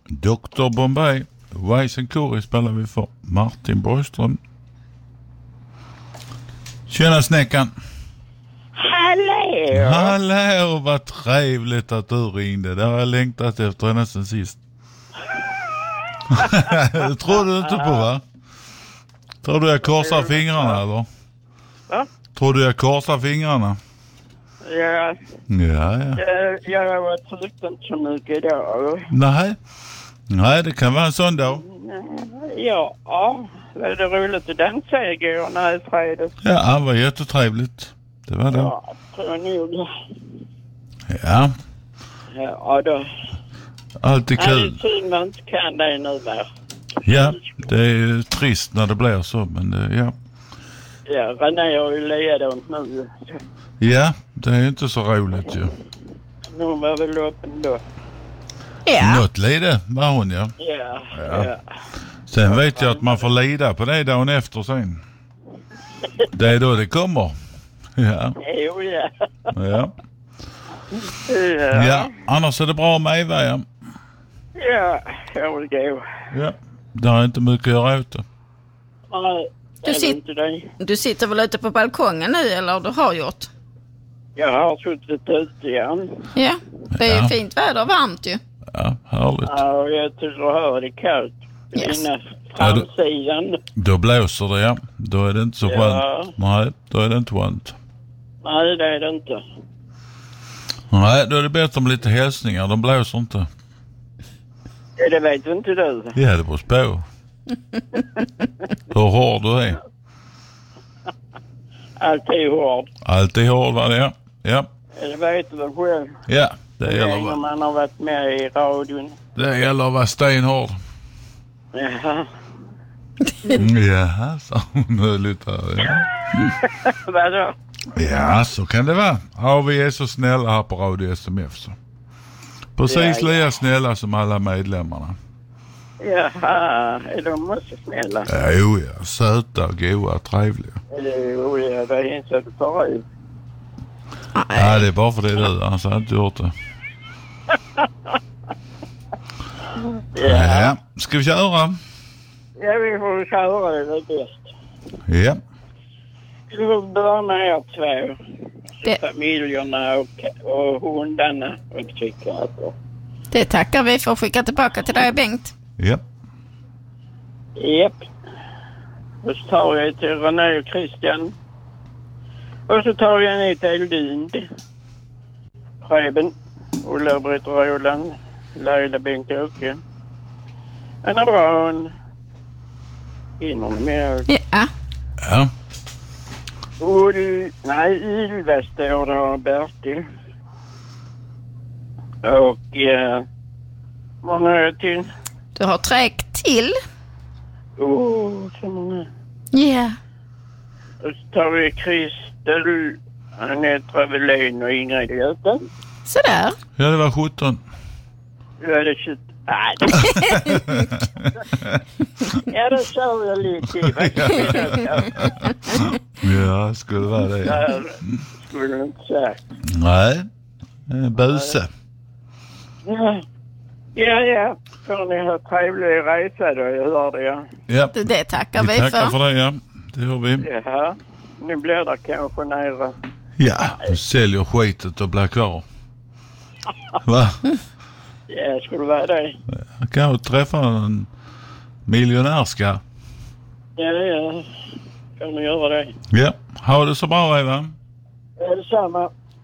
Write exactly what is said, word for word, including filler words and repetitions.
doktor Bombay. Weiss Corey spelar vi för Martin Borgström. Tjena Snäckan. Hallå! Hallå, vad trevligt att du ringde. Det har jag längtat efter henne sen sist. Det tror du inte på, va? Tror du jag korsar fingrarna, eller? Va? Tror du jag korsar fingrarna? Ja. Ja, ja. Jag, jag var tryckt inte så mycket idag. Nej. Nej, det kan vara en sån dag. Ja, ja. Var det roligt att dansa igår när det fredags? Ja, det var jättetrevligt. Det var det. Ja, tror jag nog. Ja. Ja, då. Alltid Ja, det är kul. synd man inte kan det nu mer. Ja, det är ju trist när det blir så, men det, ja. Ja, René har ju ledat nu. Ja, det är inte så roligt ju. Nu var väl upp ändå. Ja. Något lide var hon, ja. Ja, Ja. ja. Sen vet jag att man får lida på det dagen efter sen. Det är då det kommer. Ja. Jo, ja. Ja. Ja. Ja, annars är det bra med Eva, ja. Ja, jag vill gå. Ja, det har inte mycket att göra åt det. Nej, Du, är det sit- inte det? du sitter väl ute på balkongen nu, eller du har gjort? Jag har suttit ute igen. Ja, det är Ja. ju fint väder, varmt ju. Ja, härligt. Ja, och jag tycker att det är kallt. Yes. Innan framsidan. Då blåser det, ja. Då är det inte så Ja. skönt. Nej, då är det inte skönt. Nej, det är det inte. Nej, då är det bättre med lite hälsningar. De blåser inte. Ja, det vet inte du. Ja, det beror på. Hur hård du är. Alltid hård. Alltid hård, va det? Ja. Ja, Ja, det vet du väl själv. ja. Det Hur gäller, länge va- man har varit med i radion. det gäller att vara stenhård. Jaha. Ja, så nu lite. Ja. Vadå? Ja, så kan det vara. Ja, vi är så snälla här på Radio S M F så. Precis Ja, ja. lika snälla som alla medlemmarna. Jaha, är de också snälla? Ja, jo, ja. Söta, goa, trevliga. Jo, ja, det är inte så förut. Ja, det är bara för det du. Annars har jag inte gjort det. Ja. Ja, ska vi köra? Ja, vi får köra det, det är bäst. Ja. Vi får börja med er två. Det- Familjerna och, och hundarna och psykiater. Det tackar vi för att skicka tillbaka till dig, Bengt. Ja. Japp. Och så tar jag till René och Christian. Och så tar jag ner till Eldin. Preben. Ulla-Britt Roland. Laila Bengt-Åke. Anna Braun. Hinner ni med? Ja. Ja. Ull... Nej, Ylva står där, Bertil. Och... Eh, många är jag till? Du har tre till. Åh, oh, så många. Ja. Och så tar vi Kristel, Anette Ravelin och Ingrid Göte. Sådär. Ja, det var sjutton. Nu är det tjugo... Nej. Ja, då kör jag lite i. Ja, skulle vara det. Ja. Ja, skulle du inte säga. Nej, eh, buse. Ja, ja, ja. Får ni ha trevlig resa då, jag hör det, ja. Ja, Det, det tackar vi vi tackar för. för det, ja. Det gör vi. Jaha, nu blir det kanske nära. Ja, du säljer skitet och blir kvar. Va? Ja, skulle vara det. Jag kan ju träffa en miljonärska. Ja, ja. Kan ni göra det? Ja, ha det så bra, Eva. Ja, detsamma.